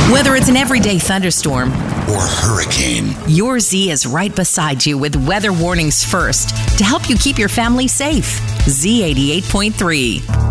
Whether it's an everyday thunderstorm or hurricane, your Z is right beside you with weather warnings first to help you keep your family safe. Z88.3.